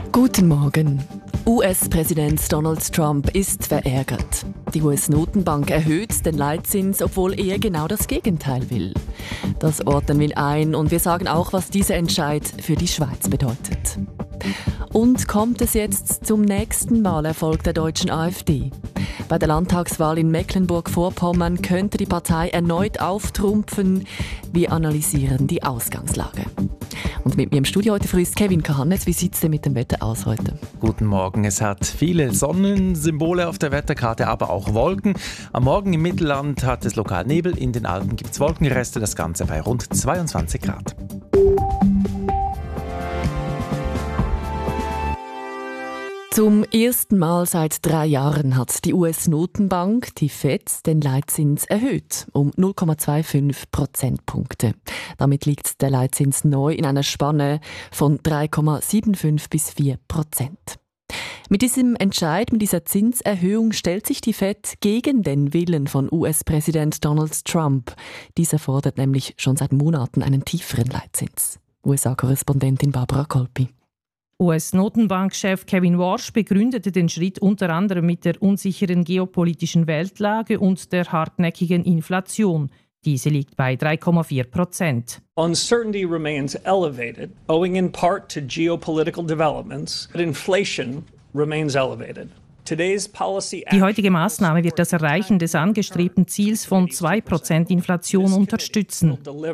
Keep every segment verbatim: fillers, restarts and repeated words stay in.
Guten Morgen. U S-Präsident Donald Trump ist verärgert. Die U S-Notenbank erhöht den Leitzins, obwohl er genau das Gegenteil will. Das ordnen wir ein und wir sagen auch, was dieser Entscheid für die Schweiz bedeutet. Und kommt es jetzt zum nächsten Wahlerfolg der deutschen AfD? Bei der Landtagswahl in Mecklenburg-Vorpommern könnte die Partei erneut auftrumpfen. Wir analysieren die Ausgangslage. Und mit mir im Studio heute früh ist Kevin Kahannes. Wie sieht es denn mit dem Wetter aus heute? Guten Morgen. Es hat viele Sonnensymbole auf der Wetterkarte, aber auch Wolken. Am Morgen im Mittelland hat es lokal Nebel, in den Alpen gibt es Wolkenreste, das Ganze bei rund zweiundzwanzig Grad. Zum ersten Mal seit drei Jahren hat die U S-Notenbank, die Fed, den Leitzins erhöht um null Komma fünfundzwanzig Prozentpunkte. Damit liegt der Leitzins neu in einer Spanne von drei Komma fünfundsiebzig bis vier Prozent. Mit diesem Entscheid, mit dieser Zinserhöhung stellt sich die Fed gegen den Willen von U S-Präsident Donald Trump. Dieser fordert nämlich schon seit Monaten einen tieferen Leitzins. U S A-Korrespondentin Barbara Kolpi. U S-Notenbankchef Kevin Warsh begründete den Schritt unter anderem mit der unsicheren geopolitischen Weltlage und der hartnäckigen Inflation. Diese liegt bei drei Komma vier Prozent. Uncertainty remains elevated, owing in part to geopolitical developments, but inflation remains elevated. Die heutige Maßnahme wird das Erreichen des angestrebten Ziels von zwei Prozent Inflation unterstützen.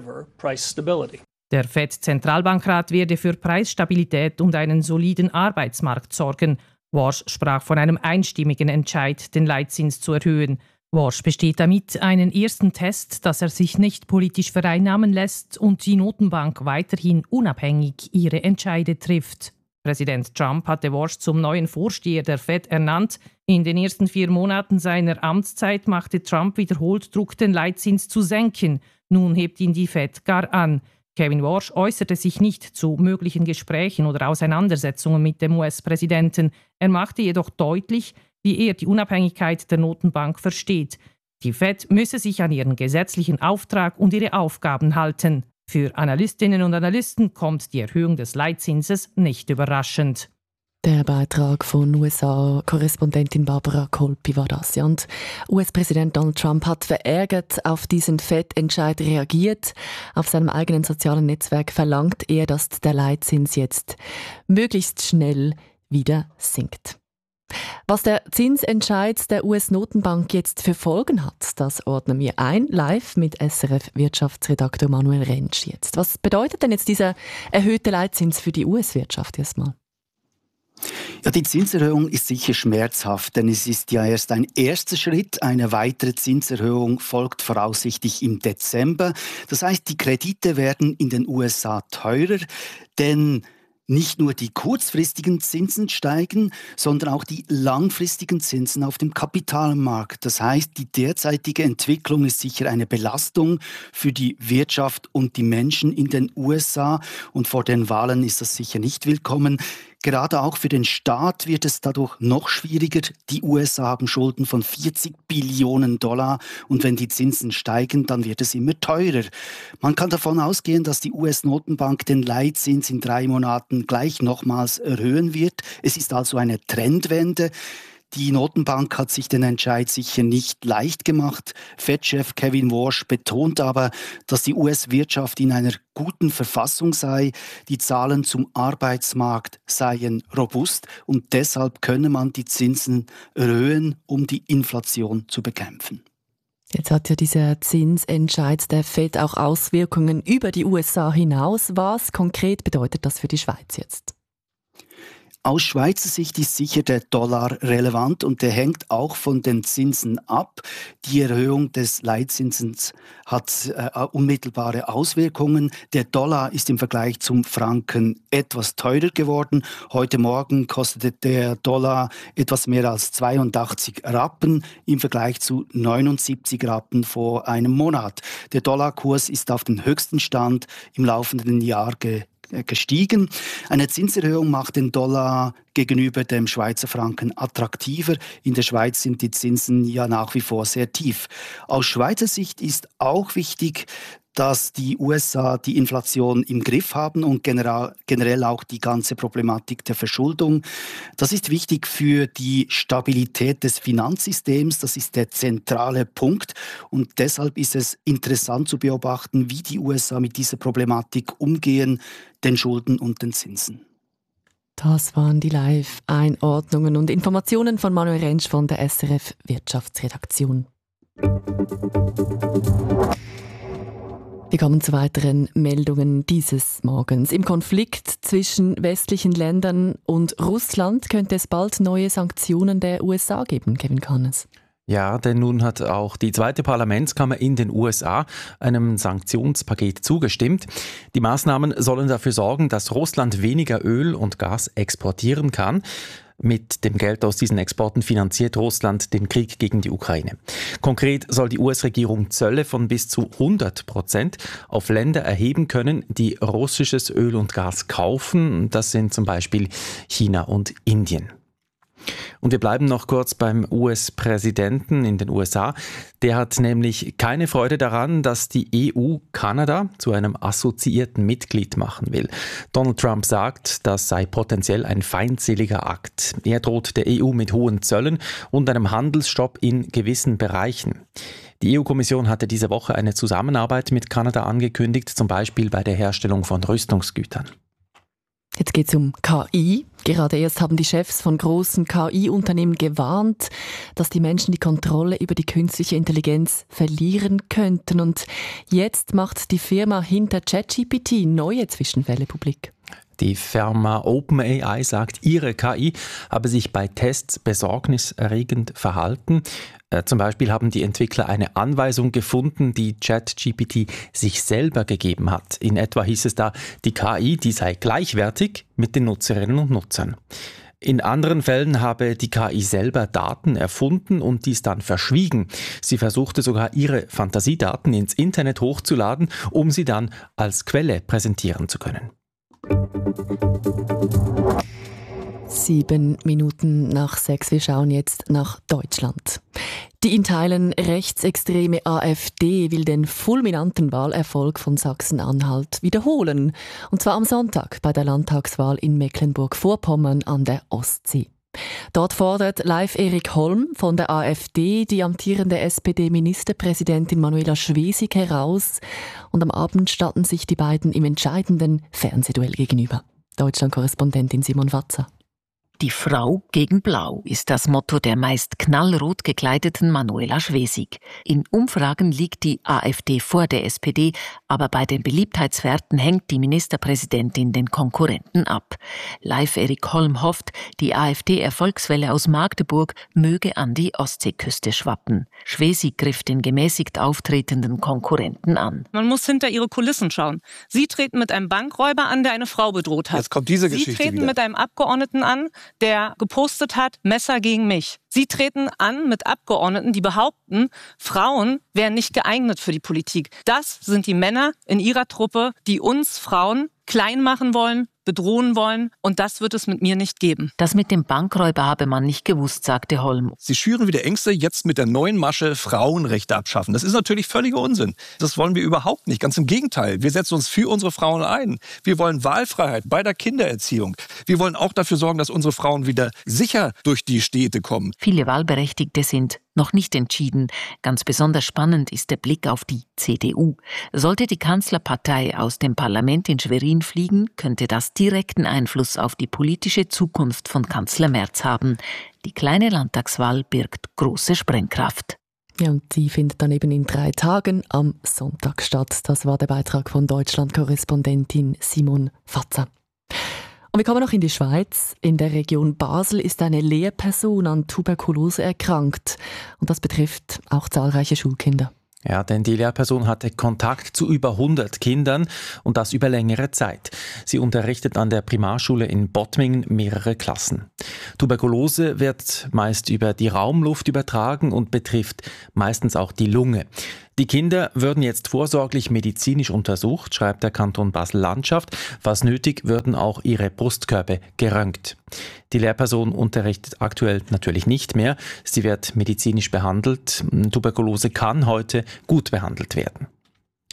Der Fed-Zentralbankrat werde für Preisstabilität und einen soliden Arbeitsmarkt sorgen. Warsh sprach von einem einstimmigen Entscheid, den Leitzins zu erhöhen. Warsh besteht damit einen ersten Test, dass er sich nicht politisch vereinnahmen lässt und die Notenbank weiterhin unabhängig ihre Entscheide trifft. Präsident Trump hatte Warsh zum neuen Vorsteher der Fed ernannt. In den ersten vier Monaten seiner Amtszeit machte Trump wiederholt Druck, den Leitzins zu senken. Nun hebt ihn die Fed gar an. Kevin Warsh äußerte sich nicht zu möglichen Gesprächen oder Auseinandersetzungen mit dem U S-Präsidenten. Er machte jedoch deutlich, wie er die Unabhängigkeit der Notenbank versteht. Die Fed müsse sich an ihren gesetzlichen Auftrag und ihre Aufgaben halten. Für Analystinnen und Analysten kommt die Erhöhung des Leitzinses nicht überraschend. Der Beitrag von U S A-Korrespondentin Barbara Kolpi war das. Ja, und U S-Präsident Donald Trump hat verärgert auf diesen Fed-Entscheid reagiert. Auf seinem eigenen sozialen Netzwerk verlangt er, dass der Leitzins jetzt möglichst schnell wieder sinkt. Was der Zinsentscheid der U S-Notenbank jetzt für Folgen hat, das ordnen wir ein, live mit S R F-Wirtschaftsredakteur Manuel Rentsch jetzt. Was bedeutet denn jetzt dieser erhöhte Leitzins für die U S-Wirtschaft erstmal? Ja, die Zinserhöhung ist sicher schmerzhaft, denn es ist ja erst ein erster Schritt. Eine weitere Zinserhöhung folgt voraussichtlich im Dezember. Das heißt, die Kredite werden in den U S A teurer, denn nicht nur die kurzfristigen Zinsen steigen, sondern auch die langfristigen Zinsen auf dem Kapitalmarkt. Das heißt, die derzeitige Entwicklung ist sicher eine Belastung für die Wirtschaft und die Menschen in den U S A. Und vor den Wahlen ist das sicher nicht willkommen. Gerade auch für den Staat wird es dadurch noch schwieriger. Die U S A haben Schulden von vierzig Billionen Dollar und wenn die Zinsen steigen, dann wird es immer teurer. Man kann davon ausgehen, dass die U S-Notenbank den Leitzins in drei Monaten gleich nochmals erhöhen wird. Es ist also eine Trendwende. Die Notenbank hat sich den Entscheid sicher nicht leicht gemacht. Fed-Chef Kevin Warsh betont aber, dass die U S-Wirtschaft in einer guten Verfassung sei. Die Zahlen zum Arbeitsmarkt seien robust und deshalb könne man die Zinsen erhöhen, um die Inflation zu bekämpfen. Jetzt hat ja dieser Zinsentscheid der Fed auch Auswirkungen über die U S A hinaus. Was konkret bedeutet das für die Schweiz jetzt? Aus Schweizer Sicht ist sicher der Dollar relevant und der hängt auch von den Zinsen ab. Die Erhöhung des Leitzinsens hat äh, unmittelbare Auswirkungen. Der Dollar ist im Vergleich zum Franken etwas teurer geworden. Heute Morgen kostete der Dollar etwas mehr als zweiundachtzig Rappen im Vergleich zu neunundsiebzig Rappen vor einem Monat. Der Dollarkurs ist auf den höchsten Stand im laufenden Jahr ge gestiegen. Eine Zinserhöhung macht den Dollar gegenüber dem Schweizer Franken attraktiver. In der Schweiz sind die Zinsen ja nach wie vor sehr tief. Aus Schweizer Sicht ist auch wichtig, dass die U S A die Inflation im Griff haben und generell auch die ganze Problematik der Verschuldung. Das ist wichtig für die Stabilität des Finanzsystems. Das ist der zentrale Punkt. Und deshalb ist es interessant zu beobachten, wie die U S A mit dieser Problematik umgehen, den Schulden und den Zinsen. Das waren die Live-Einordnungen und Informationen von Manuel Rentsch von der S R F Wirtschaftsredaktion. Wir kommen zu weiteren Meldungen dieses Morgens. Im Konflikt zwischen westlichen Ländern und Russland könnte es bald neue Sanktionen der U S A geben, Kevin Kahnes. Ja, denn nun hat auch die zweite Parlamentskammer in den U S A einem Sanktionspaket zugestimmt. Die Maßnahmen sollen dafür sorgen, dass Russland weniger Öl und Gas exportieren kann. Mit dem Geld aus diesen Exporten finanziert Russland den Krieg gegen die Ukraine. Konkret soll die U S-Regierung Zölle von bis zu hundert Prozent auf Länder erheben können, die russisches Öl und Gas kaufen. Das sind zum Beispiel China und Indien. Und wir bleiben noch kurz beim U S-Präsidenten in den U S A. Der hat nämlich keine Freude daran, dass die E U Kanada zu einem assoziierten Mitglied machen will. Donald Trump sagt, das sei potenziell ein feindseliger Akt. Er droht der E U mit hohen Zöllen und einem Handelsstopp in gewissen Bereichen. Die E U-Kommission hatte diese Woche eine Zusammenarbeit mit Kanada angekündigt, zum Beispiel bei der Herstellung von Rüstungsgütern. Jetzt geht es um K I. Gerade erst haben die Chefs von großen K I-Unternehmen gewarnt, dass die Menschen die Kontrolle über die künstliche Intelligenz verlieren könnten. Und jetzt macht die Firma hinter ChatGPT neue Zwischenfälle publik. Die Firma OpenAI sagt, ihre K I habe sich bei Tests besorgniserregend verhalten. Äh, zum Beispiel haben die Entwickler eine Anweisung gefunden, die ChatGPT sich selber gegeben hat. In etwa hieß es da, die K I, die sei gleichwertig mit den Nutzerinnen und Nutzern. In anderen Fällen habe die K I selber Daten erfunden und dies dann verschwiegen. Sie versuchte sogar, ihre Fantasiedaten ins Internet hochzuladen, um sie dann als Quelle präsentieren zu können. Sieben Minuten nach sechs. Wir schauen jetzt nach Deutschland. Die in Teilen rechtsextreme AfD will den fulminanten Wahlerfolg von Sachsen-Anhalt wiederholen. Und zwar am Sonntag bei der Landtagswahl in Mecklenburg-Vorpommern an der Ostsee. Dort fordert Live Erik Holm von der AfD die amtierende S P D-Ministerpräsidentin Manuela Schwesig heraus. Und am Abend standen sich die beiden im entscheidenden Fernsehduell gegenüber. Deutschland-Korrespondentin Simon Watzer. Die Frau gegen Blau ist das Motto der meist knallrot gekleideten Manuela Schwesig. In Umfragen liegt die AfD vor der S P D, aber bei den Beliebtheitswerten hängt die Ministerpräsidentin den Konkurrenten ab. Live Erik Holm hofft, die AfD-Erfolgswelle aus Magdeburg möge an die Ostseeküste schwappen. Schwesig griff den gemäßigt auftretenden Konkurrenten an. Man muss hinter ihre Kulissen schauen. Sie treten mit einem Bankräuber an, der eine Frau bedroht hat. Jetzt kommt diese Sie Geschichte treten wieder. mit einem Abgeordneten an, der gepostet hat, Messer gegen mich. Sie treten an mit Abgeordneten, die behaupten, Frauen wären nicht geeignet für die Politik. Das sind die Männer in ihrer Truppe, die uns Frauen klein machen wollen, bedrohen wollen, und das wird es mit mir nicht geben. Das mit dem Bankräuber habe man nicht gewusst, sagte Holm. Sie schüren wieder Ängste, jetzt mit der neuen Masche Frauenrechte abschaffen. Das ist natürlich völliger Unsinn. Das wollen wir überhaupt nicht. Ganz im Gegenteil. Wir setzen uns für unsere Frauen ein. Wir wollen Wahlfreiheit bei der Kindererziehung. Wir wollen auch dafür sorgen, dass unsere Frauen wieder sicher durch die Städte kommen. Viele Wahlberechtigte sind noch nicht entschieden. Ganz besonders spannend ist der Blick auf die C D U. Sollte die Kanzlerpartei aus dem Parlament in Schwerin fliegen, könnte das direkten Einfluss auf die politische Zukunft von Kanzler Merz haben. Die kleine Landtagswahl birgt große Sprengkraft. Ja, und die findet dann eben in drei Tagen am Sonntag statt. Das war der Beitrag von Deutschland-Korrespondentin Simon Fatzer. Und wir kommen noch in die Schweiz. In der Region Basel ist eine Lehrperson an Tuberkulose erkrankt. Und das betrifft auch zahlreiche Schulkinder. Ja, denn die Lehrperson hatte Kontakt zu über hundert Kindern und das über längere Zeit. Sie unterrichtet an der Primarschule in Bottmingen mehrere Klassen. Tuberkulose wird meist über die Raumluft übertragen und betrifft meistens auch die Lunge. Die Kinder würden jetzt vorsorglich medizinisch untersucht, schreibt der Kanton Basel-Landschaft. Falls nötig, würden auch ihre Brustkörper geröntgt. Die Lehrperson unterrichtet aktuell natürlich nicht mehr. Sie wird medizinisch behandelt. Tuberkulose kann heute gut behandelt werden.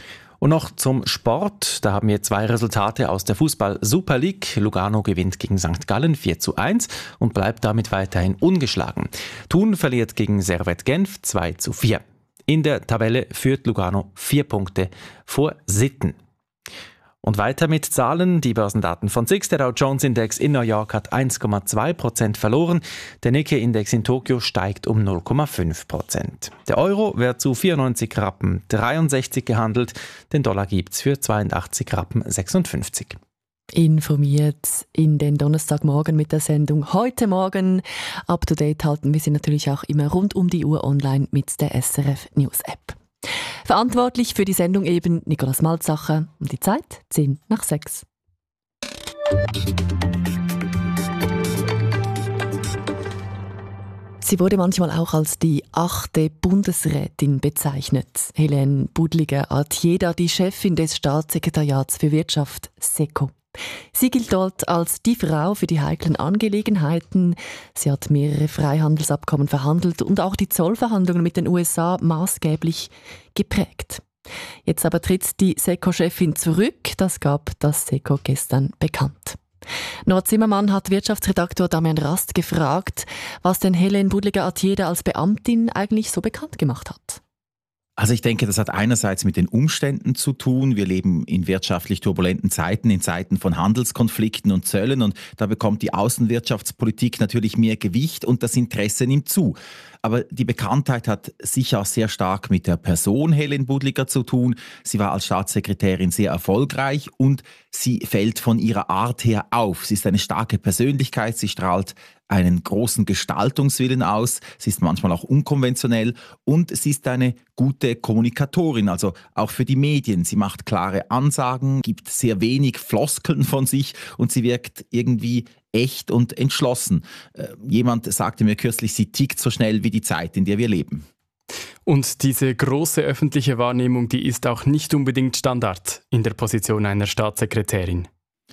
Und noch zum Sport. Da haben wir zwei Resultate aus der Fußball-Super League. Lugano gewinnt gegen Sankt Gallen vier zu eins und bleibt damit weiterhin ungeschlagen. Thun verliert gegen Servette Genf zwei zu vier. In der Tabelle führt Lugano vier Punkte vor Sitten. Und weiter mit Zahlen. Die Börsendaten von S I X. Der Dow Jones Index in New York hat eins Komma zwei Prozent verloren. Der Nikkei-Index in Tokio steigt um null Komma fünf Prozent. Der Euro wird zu vierundneunzig Rappen dreiundsechzig gehandelt. Den Dollar gibt's für zweiundachtzig Rappen sechsundfünfzig. Informiert in den Donnerstagmorgen mit der Sendung «Heute Morgen». Up to date halten wir Sie natürlich auch immer rund um die Uhr online mit der S R F News App. Verantwortlich für die Sendung eben Nicolas Malzacher. Und die Zeit zehn nach sechs. Sie wurde manchmal auch als die achte Bundesrätin bezeichnet. Helene Budliger-Artieda, die Chefin des Staatssekretariats für Wirtschaft S E C O. Sie gilt dort als die Frau für die heiklen Angelegenheiten. Sie hat mehrere Freihandelsabkommen verhandelt und auch die Zollverhandlungen mit den U S A maßgeblich geprägt. Jetzt aber tritt die S E C O-Chefin zurück. Das gab das S E C O gestern bekannt. Nora Zimmermann hat Wirtschaftsredaktor Damian Rast gefragt, was denn Helene Budliger-Artieda als Beamtin eigentlich so bekannt gemacht hat. Also ich denke, das hat einerseits mit den Umständen zu tun. Wir leben in wirtschaftlich turbulenten Zeiten, in Zeiten von Handelskonflikten und Zöllen, und da bekommt die Außenwirtschaftspolitik natürlich mehr Gewicht und das Interesse nimmt zu. Aber die Bekanntheit hat sicher auch sehr stark mit der Person Helene Budliger zu tun. Sie war als Staatssekretärin sehr erfolgreich und sie fällt von ihrer Art her auf. Sie ist eine starke Persönlichkeit, sie strahlt einen großen Gestaltungswillen aus, sie ist manchmal auch unkonventionell und sie ist eine gute Kommunikatorin, also auch für die Medien. Sie macht klare Ansagen, gibt sehr wenig Floskeln von sich und sie wirkt irgendwie echt und entschlossen. Äh, jemand sagte mir kürzlich, sie tickt so schnell wie die Zeit, in der wir leben. Und diese große öffentliche Wahrnehmung, die ist auch nicht unbedingt Standard in der Position einer Staatssekretärin.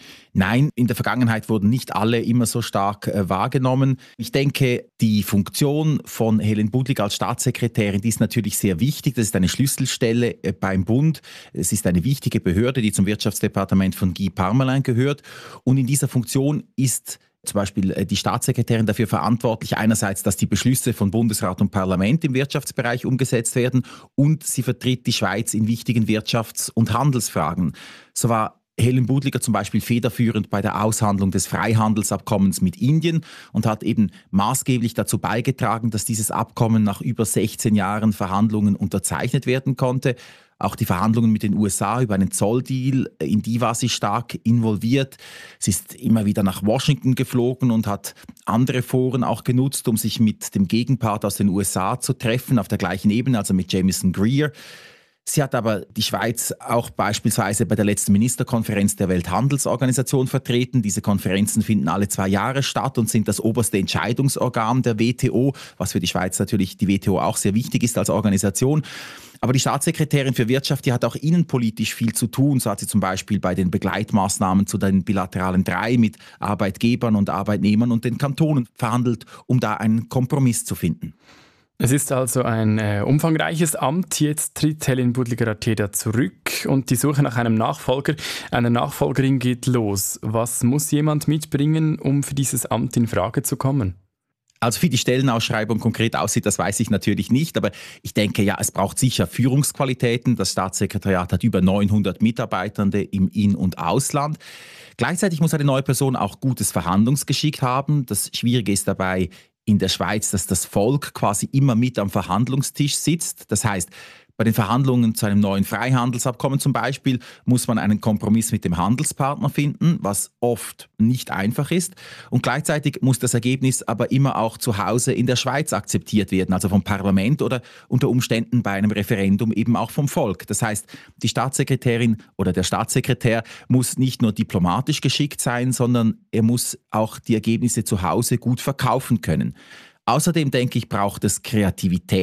Nein, in der Vergangenheit wurden nicht alle immer so stark äh, wahrgenommen. Ich denke, die Funktion von Helene Budliger als Staatssekretärin, die ist natürlich sehr wichtig. Das ist eine Schlüsselstelle äh, beim Bund. Es ist eine wichtige Behörde, die zum Wirtschaftsdepartement von Guy Parmelin gehört. Und in dieser Funktion ist zum Beispiel die Staatssekretärin dafür verantwortlich, einerseits, dass die Beschlüsse von Bundesrat und Parlament im Wirtschaftsbereich umgesetzt werden, und sie vertritt die Schweiz in wichtigen Wirtschafts- und Handelsfragen. So war Helene Budliger zum Beispiel federführend bei der Aushandlung des Freihandelsabkommens mit Indien und hat eben maßgeblich dazu beigetragen, dass dieses Abkommen nach über sechzehn Jahren Verhandlungen unterzeichnet werden konnte. Auch die Verhandlungen mit den U S A über einen Zolldeal, in die war sie stark involviert. Sie ist immer wieder nach Washington geflogen und hat andere Foren auch genutzt, um sich mit dem Gegenpart aus den U S A zu treffen, auf der gleichen Ebene, also mit Jamieson Greer. Sie hat aber die Schweiz auch beispielsweise bei der letzten Ministerkonferenz der Welthandelsorganisation vertreten. Diese Konferenzen finden alle zwei Jahre statt und sind das oberste Entscheidungsorgan der W T O, was für die Schweiz natürlich die W T O auch sehr wichtig ist als Organisation. Aber die Staatssekretärin für Wirtschaft, die hat auch innenpolitisch viel zu tun. So hat sie zum Beispiel bei den Begleitmaßnahmen zu den bilateralen drei mit Arbeitgebern und Arbeitnehmern und den Kantonen verhandelt, um da einen Kompromiss zu finden. Es ist also ein äh, umfangreiches Amt. Jetzt tritt Helene Budliger-Artieda zurück und die Suche nach einem Nachfolger, einer Nachfolgerin geht los. Was muss jemand mitbringen, um für dieses Amt in Frage zu kommen? Also wie die Stellenausschreibung konkret aussieht, das weiß ich natürlich nicht, aber ich denke, ja, es braucht sicher Führungsqualitäten. Das Staatssekretariat hat über neunhundert Mitarbeitende im In- und Ausland. Gleichzeitig muss eine neue Person auch gutes Verhandlungsgeschick haben. Das Schwierige ist dabei in der Schweiz, dass das Volk quasi immer mit am Verhandlungstisch sitzt. Das heißt, bei den Verhandlungen zu einem neuen Freihandelsabkommen zum Beispiel muss man einen Kompromiss mit dem Handelspartner finden, was oft nicht einfach ist. Und gleichzeitig muss das Ergebnis aber immer auch zu Hause in der Schweiz akzeptiert werden, also vom Parlament oder unter Umständen bei einem Referendum eben auch vom Volk. Das heißt, die Staatssekretärin oder der Staatssekretär muss nicht nur diplomatisch geschickt sein, sondern er muss auch die Ergebnisse zu Hause gut verkaufen können. Außerdem denke ich, braucht es Kreativität,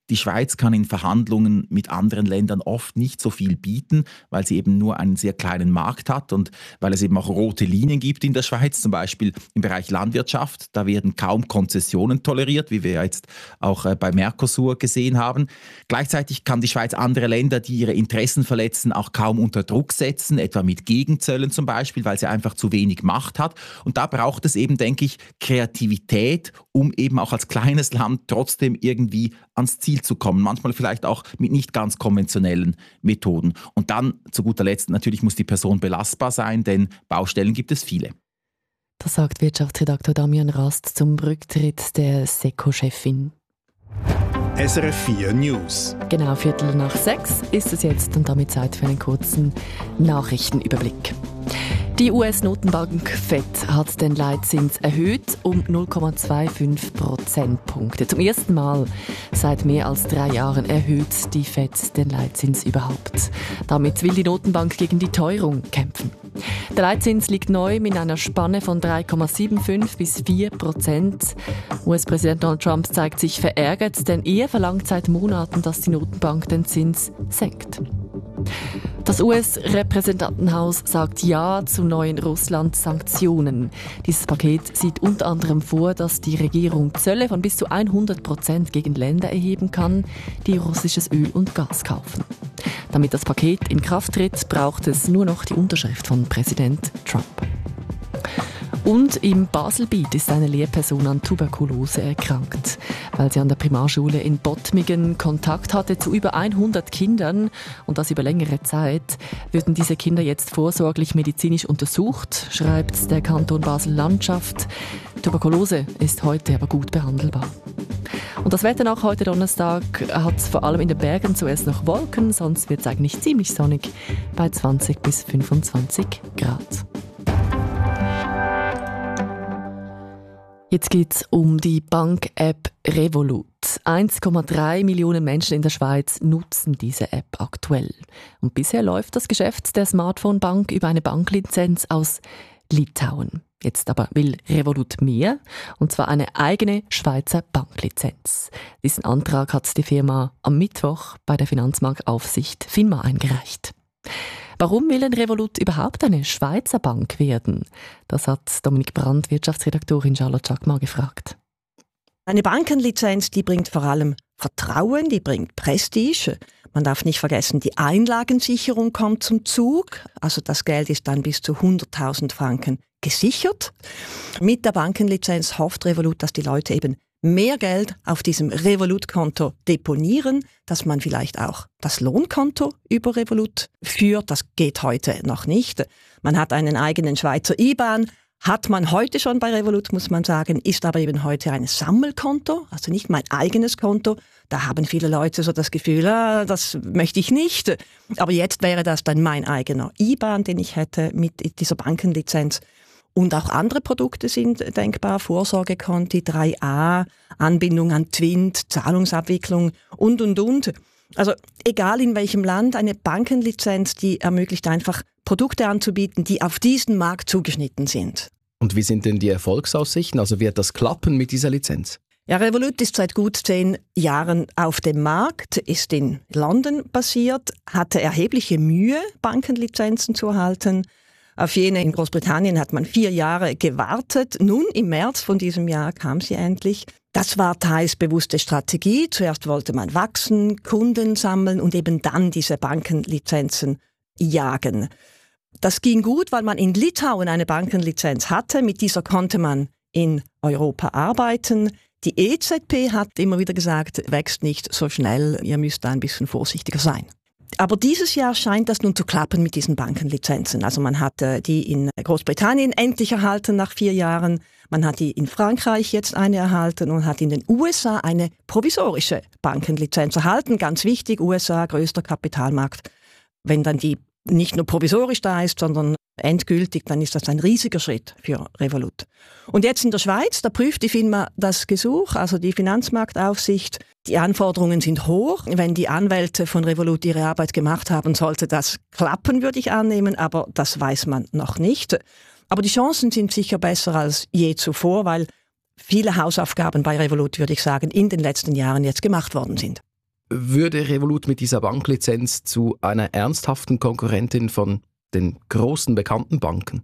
Die Schweiz kann in Verhandlungen mit anderen Ländern oft nicht so viel bieten, weil sie eben nur einen sehr kleinen Markt hat und weil es eben auch rote Linien gibt in der Schweiz, zum Beispiel im Bereich Landwirtschaft. Da werden kaum Konzessionen toleriert, wie wir jetzt auch bei Mercosur gesehen haben. Gleichzeitig kann die Schweiz andere Länder, die ihre Interessen verletzen, auch kaum unter Druck setzen, etwa mit Gegenzöllen zum Beispiel, weil sie einfach zu wenig Macht hat. Und da braucht es eben, denke ich, Kreativität, um eben auch als kleines Land trotzdem irgendwie ans Ziel zu kommen. Manchmal vielleicht auch mit nicht ganz konventionellen Methoden. Und dann, zu guter Letzt, natürlich muss die Person belastbar sein, denn Baustellen gibt es viele. Das sagt Wirtschaftsredakteur Damian Rast zum Rücktritt der S E C O-Chefin. S R F vier News. Genau Viertel nach sechs ist es jetzt und damit Zeit für einen kurzen Nachrichtenüberblick. Die U S-Notenbank Fed hat den Leitzins erhöht um null Komma fünfundzwanzig Prozentpunkte. Zum ersten Mal seit mehr als drei Jahren erhöht die Fed den Leitzins überhaupt. Damit will die Notenbank gegen die Teuerung kämpfen. Der Leitzins liegt neu in einer Spanne von drei Komma fünfundsiebzig bis vier Prozent. U S-Präsident Donald Trump zeigt sich verärgert, denn er verlangt seit Monaten, dass die Notenbank den Zins senkt. Das U S-Repräsentantenhaus sagt Ja zu neuen Russland-Sanktionen. Dieses Paket sieht unter anderem vor, dass die Regierung Zölle von bis zu hundert Prozent gegen Länder erheben kann, die russisches Öl und Gas kaufen. Damit das Paket in Kraft tritt, braucht es nur noch die Unterschrift von Präsident Trump. Und im Baselbiet ist eine Lehrperson an Tuberkulose erkrankt. Weil sie an der Primarschule in Bottmingen Kontakt hatte zu über hundert Kindern und das über längere Zeit, würden diese Kinder jetzt vorsorglich medizinisch untersucht, schreibt der Kanton Basel-Landschaft. Tuberkulose ist heute aber gut behandelbar. Und das Wetter nach heute Donnerstag hat vor allem in den Bergen zuerst noch Wolken, sonst wird es eigentlich ziemlich sonnig bei zwanzig bis fünfundzwanzig Grad. Jetzt geht es um die Bank-App Revolut. eins Komma drei Millionen Menschen in der Schweiz nutzen diese App aktuell. Und bisher läuft das Geschäft der Smartphone-Bank über eine Banklizenz aus Litauen. Jetzt aber will Revolut mehr, und zwar eine eigene Schweizer Banklizenz. Diesen Antrag hat die Firma am Mittwoch bei der Finanzmarktaufsicht FINMA eingereicht. Warum will denn Revolut überhaupt eine Schweizer Bank werden? Das hat Dominik Brandt, Wirtschaftsredaktorin Charlotte Jacquemart, gefragt. Eine Bankenlizenz, die bringt vor allem Vertrauen, die bringt Prestige. Man darf nicht vergessen, die Einlagensicherung kommt zum Zug. Also das Geld ist dann bis zu hunderttausend Franken gesichert. Mit der Bankenlizenz hofft Revolut, dass die Leute eben mehr Geld auf diesem Revolut-Konto deponieren, dass man vielleicht auch das Lohnkonto über Revolut führt. Das geht heute noch nicht. Man hat einen eigenen Schweizer I B A N, hat man heute schon bei Revolut, muss man sagen, ist aber eben heute ein Sammelkonto, also nicht mein eigenes Konto. Da haben viele Leute so das Gefühl, ah, das möchte ich nicht. Aber jetzt wäre das dann mein eigener I B A N, den ich hätte mit dieser Bankenlizenz. Und auch andere Produkte sind denkbar, Vorsorgekonti, drei a, Anbindung an Twint, Zahlungsabwicklung und, und, und. Also egal in welchem Land, eine Bankenlizenz, die ermöglicht einfach Produkte anzubieten, die auf diesen Markt zugeschnitten sind. Und wie sind denn die Erfolgsaussichten? Also wird das klappen mit dieser Lizenz? Ja, Revolut ist seit gut zehn Jahren auf dem Markt, ist in London basiert, hatte erhebliche Mühe, Bankenlizenzen zu erhalten. Auf jene in Großbritannien hat man vier Jahre gewartet. Nun, im März von diesem Jahr kam sie endlich. Das war teils bewusste Strategie. Zuerst wollte man wachsen, Kunden sammeln und eben dann diese Bankenlizenzen jagen. Das ging gut, weil man in Litauen eine Bankenlizenz hatte. Mit dieser konnte man in Europa arbeiten. Die E Z B hat immer wieder gesagt, wächst nicht so schnell, ihr müsst da ein bisschen vorsichtiger sein. Aber dieses Jahr scheint das nun zu klappen mit diesen Bankenlizenzen. Also man hat äh, die in Großbritannien endlich erhalten nach vier Jahren. Man hat die in Frankreich jetzt eine erhalten und hat in den U S A eine provisorische Bankenlizenz erhalten. Ganz wichtig, U S A, größter Kapitalmarkt. Wenn dann die nicht nur provisorisch da ist, sondern endgültig, dann ist das ein riesiger Schritt für Revolut. Und jetzt in der Schweiz, da prüft die FINMA das Gesuch, also die Finanzmarktaufsicht. Die Anforderungen sind hoch. Wenn die Anwälte von Revolut ihre Arbeit gemacht haben, sollte das klappen, würde ich annehmen, aber das weiß man noch nicht. Aber die Chancen sind sicher besser als je zuvor, weil viele Hausaufgaben bei Revolut, würde ich sagen, in den letzten Jahren jetzt gemacht worden sind. Würde Revolut mit dieser Banklizenz zu einer ernsthaften Konkurrentin von den großen bekannten Banken?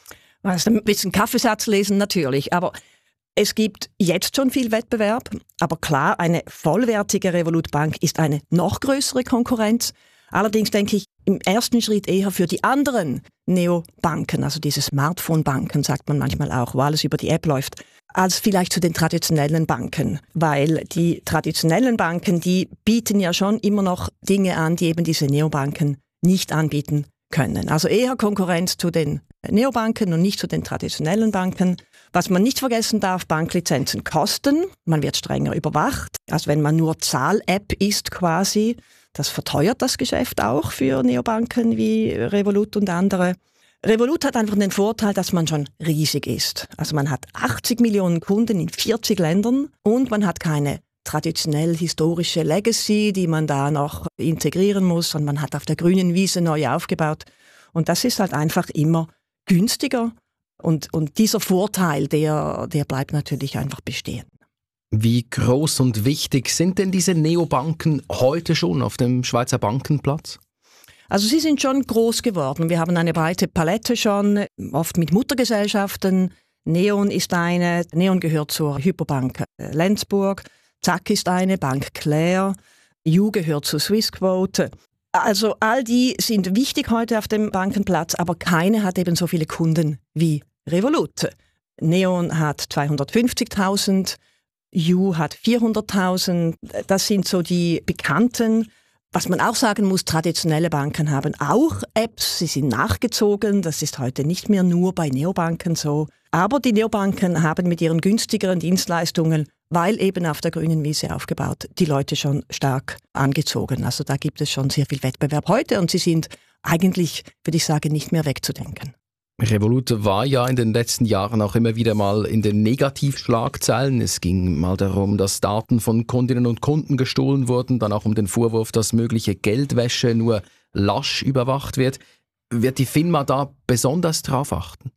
Also ein bisschen Kaffeesatz lesen natürlich, aber es gibt jetzt schon viel Wettbewerb. Aber klar, eine vollwertige Revolut-Bank ist eine noch größere Konkurrenz. Allerdings denke ich im ersten Schritt eher für die anderen Neobanken, also diese Smartphone-Banken, sagt man manchmal auch, wo alles über die App läuft, als vielleicht zu den traditionellen Banken. Weil die traditionellen Banken, die bieten ja schon immer noch Dinge an, die eben diese Neobanken nicht anbieten können. Also eher Konkurrenz zu den Neobanken und nicht zu den traditionellen Banken. Was man nicht vergessen darf, Banklizenzen kosten. Man wird strenger überwacht, als wenn man nur Zahl-App ist quasi. Das verteuert das Geschäft auch für Neobanken wie Revolut und andere. Revolut hat einfach den Vorteil, dass man schon riesig ist. Also man hat achtzig Millionen Kunden in vierzig Ländern und man hat keine traditionell historische Legacy, die man da noch integrieren muss, und man hat auf der grünen Wiese neu aufgebaut. Und das ist halt einfach immer günstiger. Und, und dieser Vorteil, der, der bleibt natürlich einfach bestehen. Wie groß und wichtig sind denn diese Neobanken heute schon auf dem Schweizer Bankenplatz? Also sie sind schon groß geworden. Wir haben eine breite Palette schon, oft mit Muttergesellschaften. Neon ist eine, Neon gehört zur Hypobank Lenzburg. Zack ist eine, Bank Claire. U gehört zu Swissquote. Also all die sind wichtig heute auf dem Bankenplatz, aber keine hat eben so viele Kunden wie Revolut. Neon hat zweihundertfünfzigtausend, U hat vierhunderttausend. Das sind so die bekannten. Was man auch sagen muss, traditionelle Banken haben auch Apps, sie sind nachgezogen, das ist heute nicht mehr nur bei Neobanken so. Aber die Neobanken haben mit ihren günstigeren Dienstleistungen, weil eben auf der grünen Wiese aufgebaut, die Leute schon stark angezogen. Also da gibt es schon sehr viel Wettbewerb heute und sie sind eigentlich, würde ich sagen, nicht mehr wegzudenken. Revolut war ja in den letzten Jahren auch immer wieder mal in den Negativschlagzeilen. Es ging mal darum, dass Daten von Kundinnen und Kunden gestohlen wurden, dann auch um den Vorwurf, dass mögliche Geldwäsche nur lasch überwacht wird. Wird die FINMA da besonders drauf achten?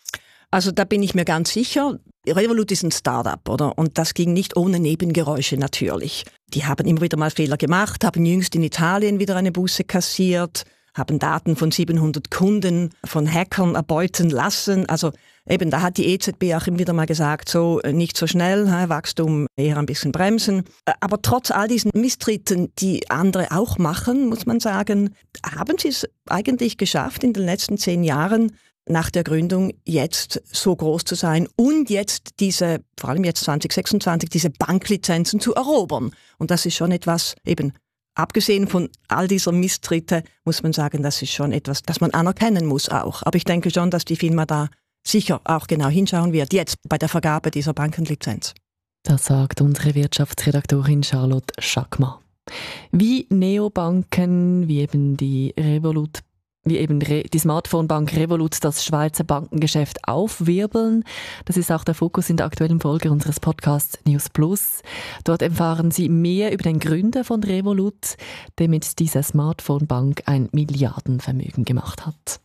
Also da bin ich mir ganz sicher. Revolut ist ein Start-up, oder? Und das ging nicht ohne Nebengeräusche natürlich. Die haben immer wieder mal Fehler gemacht, haben jüngst in Italien wieder eine Buße kassiert, haben Daten von siebenhundert Kunden von Hackern erbeuten lassen. Also eben, da hat die E Z B auch immer wieder mal gesagt, so nicht so schnell, Wachstum eher ein bisschen bremsen. Aber trotz all diesen Misstritten, die andere auch machen, muss man sagen, haben sie es eigentlich geschafft, in den letzten zehn Jahren nach der Gründung jetzt so groß zu sein und jetzt diese, vor allem jetzt zwanzig sechsundzwanzig, diese Banklizenzen zu erobern. Und das ist schon etwas, eben abgesehen von all dieser Misstritte, muss man sagen, das ist schon etwas, das man anerkennen muss auch. Aber ich denke schon, dass die FINMA da sicher auch genau hinschauen wird, jetzt bei der Vergabe dieser Bankenlizenz. Das sagt unsere Wirtschaftsredaktorin Charlotte Schackmann. Wie Neobanken, wie eben die Revolut, wie eben die Smartphone-Bank Revolut das Schweizer Bankengeschäft aufwirbeln. Das ist auch der Fokus in der aktuellen Folge unseres Podcasts News Plus. Dort erfahren Sie mehr über den Gründer von Revolut, der mit dieser Smartphone-Bank ein Milliardenvermögen gemacht hat.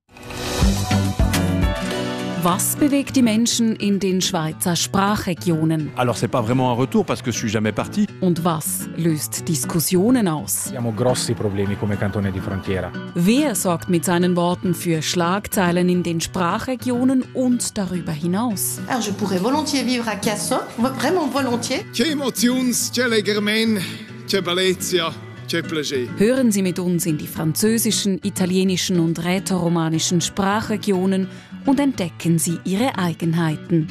Was bewegt die Menschen in den Schweizer Sprachregionen? Alors c'est pas vraiment un retour parce que je suis jamais parti. Und was löst Diskussionen aus? Abbiamo grossi problemi come cantone di frontiera. Wer sorgt mit seinen Worten für Schlagzeilen in den Sprachregionen und darüber hinaus? Alors je pourrais volontiers vivre à Casson, vraiment volontiers. C'è emotions, c'è legermen, c'è bellezza. Hören Sie mit uns in die französischen, italienischen und rätoromanischen Sprachregionen und entdecken Sie ihre Eigenheiten.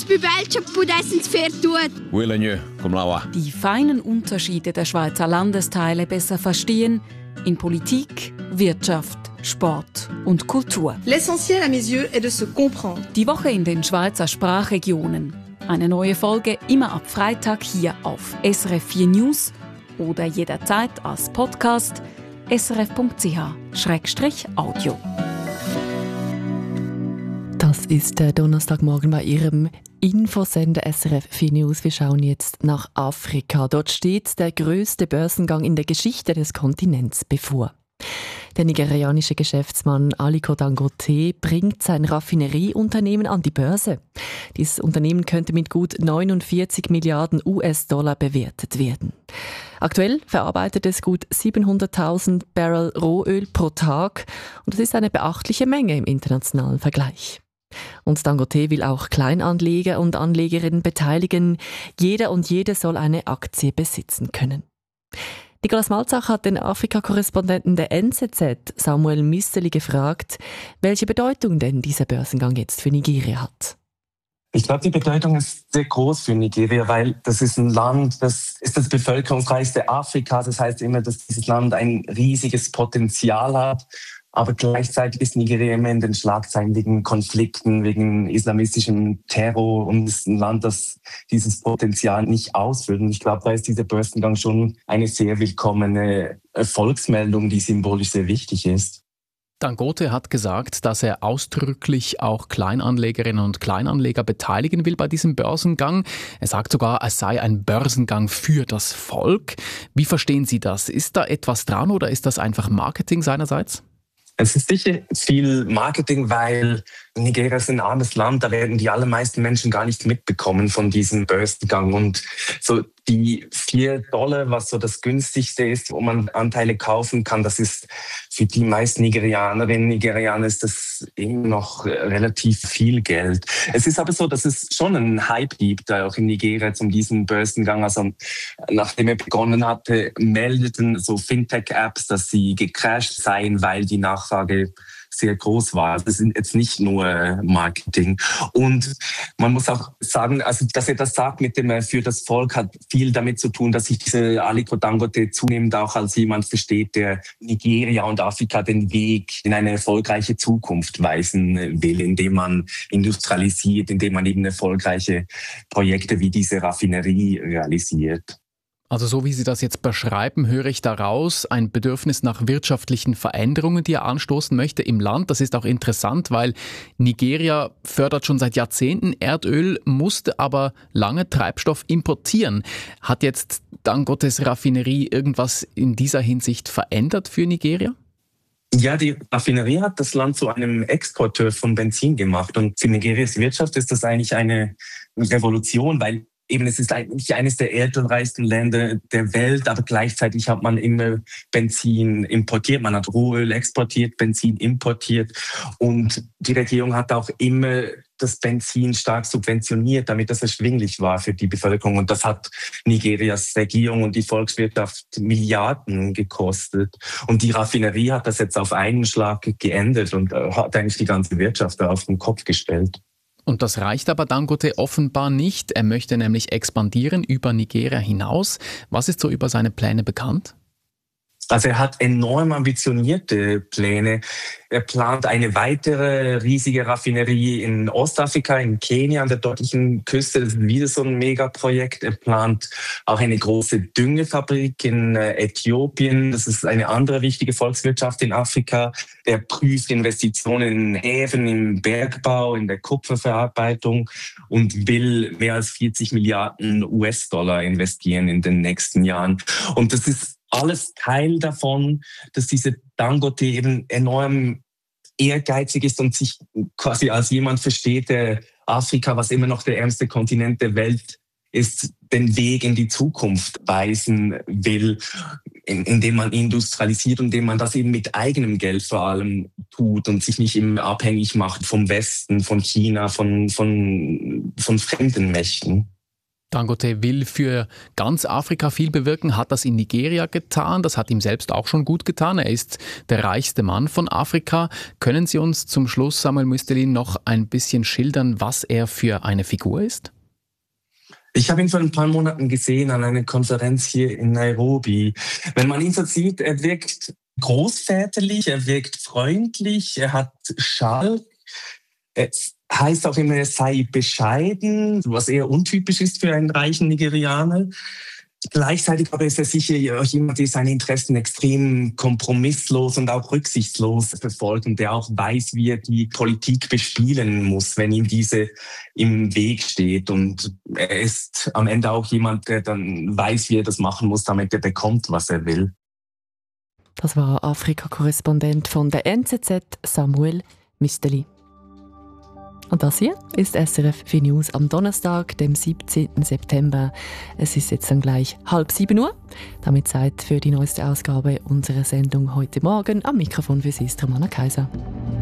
Die feinen Unterschiede der Schweizer Landesteile besser verstehen in Politik, Wirtschaft, Sport und Kultur. L'essentiel à mes yeux est de se comprendre. Die Woche in den Schweizer Sprachregionen. Eine neue Folge immer ab Freitag hier auf S R F vier News oder jederzeit als Podcast s r f punkt c h Schrägstrich audio. Das ist der Donnerstagmorgen bei Ihrem Infosender S R F vier News. Wir schauen jetzt nach Afrika. Dort steht der größte Börsengang in der Geschichte des Kontinents bevor. Der nigerianische Geschäftsmann Aliko Dangote bringt sein Raffinerieunternehmen an die Börse. Dieses Unternehmen könnte mit gut neunundvierzig Milliarden U S-Dollar bewertet werden. Aktuell verarbeitet es gut siebenhunderttausend Barrel Rohöl pro Tag und das ist eine beachtliche Menge im internationalen Vergleich. Und Dangote will auch Kleinanleger und Anlegerinnen beteiligen. Jeder und jede soll eine Aktie besitzen können. Nicolas Malzach hat den Afrika-Korrespondenten der N Z Z, Samuel Misteli, gefragt, welche Bedeutung denn dieser Börsengang jetzt für Nigeria hat. Ich glaube, die Bedeutung ist sehr groß für Nigeria, weil das ist ein Land, das ist das bevölkerungsreichste Afrikas. Das heißt immer, dass dieses Land ein riesiges Potenzial hat. Aber gleichzeitig ist Nigeria immer in den Schlagzeilen wegen Konflikten, wegen islamistischem Terror und ist ein Land, das dieses Potenzial nicht ausfüllt. Und ich glaube, da ist dieser Börsengang schon eine sehr willkommene Erfolgsmeldung, die symbolisch sehr wichtig ist. Dangote hat gesagt, dass er ausdrücklich auch Kleinanlegerinnen und Kleinanleger beteiligen will bei diesem Börsengang. Er sagt sogar, es sei ein Börsengang für das Volk. Wie verstehen Sie das? Ist da etwas dran oder ist das einfach Marketing seinerseits? Es ist sicher viel Marketing, weil Nigeria ist ein armes Land, da werden die allermeisten Menschen gar nicht mitbekommen von diesem Börsengang. Und so die vier Dollar, was so das günstigste ist, wo man Anteile kaufen kann, das ist für die meisten Nigerianerinnen und Nigerianer ist das immer noch relativ viel Geld. Es ist aber so, dass es schon einen Hype gibt, auch in Nigeria zum diesen Börsengang. Also nachdem er begonnen hatte, meldeten so Fintech-Apps, dass sie gecrashed seien, weil die Nachfrage sehr groß war. Das ist jetzt nicht nur Marketing. Und man muss auch sagen, also dass er das sagt mit dem für das Volk, hat viel damit zu tun, dass sich dieser Aliko Dangote zunehmend auch als jemand versteht, der Nigeria und Afrika den Weg in eine erfolgreiche Zukunft weisen will, indem man industrialisiert, indem man eben erfolgreiche Projekte wie diese Raffinerie realisiert. Also so wie Sie das jetzt beschreiben, höre ich daraus ein Bedürfnis nach wirtschaftlichen Veränderungen, die er anstoßen möchte im Land. Das ist auch interessant, weil Nigeria fördert schon seit Jahrzehnten Erdöl, musste aber lange Treibstoff importieren. Hat jetzt Dangotes Raffinerie irgendwas in dieser Hinsicht verändert für Nigeria? Ja, die Raffinerie hat das Land zu einem Exporteur von Benzin gemacht. Und für Nigerias Wirtschaft ist das eigentlich eine Revolution, weil eben, es ist eigentlich eines der erdölreichsten Länder der Welt, aber gleichzeitig hat man immer Benzin importiert. Man hat Rohöl exportiert, Benzin importiert und die Regierung hat auch immer das Benzin stark subventioniert, damit das erschwinglich war für die Bevölkerung. Und das hat Nigerias Regierung und die Volkswirtschaft Milliarden gekostet. Und die Raffinerie hat das jetzt auf einen Schlag geändert und hat eigentlich die ganze Wirtschaft auf den Kopf gestellt. Und das reicht aber Dangote offenbar nicht. Er möchte nämlich expandieren über Nigeria hinaus. Was ist so über seine Pläne bekannt? Also er hat enorm ambitionierte Pläne. Er plant eine weitere riesige Raffinerie in Ostafrika, in Kenia, an der dortigen Küste. Das ist wieder so ein Megaprojekt. Er plant auch eine große Düngefabrik in Äthiopien. Das ist eine andere wichtige Volkswirtschaft in Afrika. Er prüft Investitionen in Häfen, im Bergbau, in der Kupferverarbeitung und will mehr als vierzig Milliarden U S-Dollar investieren in den nächsten Jahren. Und das ist alles Teil davon, dass diese Dangote eben enorm ehrgeizig ist und sich quasi als jemand versteht, der Afrika, was immer noch der ärmste Kontinent der Welt ist, den Weg in die Zukunft weisen will, indem man industrialisiert und indem man das eben mit eigenem Geld vor allem tut und sich nicht immer abhängig macht vom Westen, von China, von, von, von fremden Mächten. Dangote will für ganz Afrika viel bewirken, hat das in Nigeria getan. Das hat ihm selbst auch schon gut getan. Er ist der reichste Mann von Afrika. Können Sie uns zum Schluss, Samuel Misteli, noch ein bisschen schildern, was er für eine Figur ist? Ich habe ihn vor ein paar Monaten gesehen an einer Konferenz hier in Nairobi. Wenn man ihn so sieht, er wirkt großväterlich, er wirkt freundlich, er hat Schalk. Es heißt auch immer, er sei bescheiden, was eher untypisch ist für einen reichen Nigerianer. Gleichzeitig aber ist er sicher jemand, der seine Interessen extrem kompromisslos und auch rücksichtslos verfolgt und der auch weiß, wie er die Politik bespielen muss, wenn ihm diese im Weg steht. Und er ist am Ende auch jemand, der dann weiß, wie er das machen muss, damit er bekommt, was er will. Das war Afrika-Korrespondent von der N Z Z, Samuel Misteli. Und das hier ist S R F vier News am Donnerstag, dem siebzehnten September. Es ist jetzt dann gleich halb sieben Uhr. Damit Zeit für die neueste Ausgabe unserer Sendung heute Morgen. Am Mikrofon für Sie ist Romana Kaiser.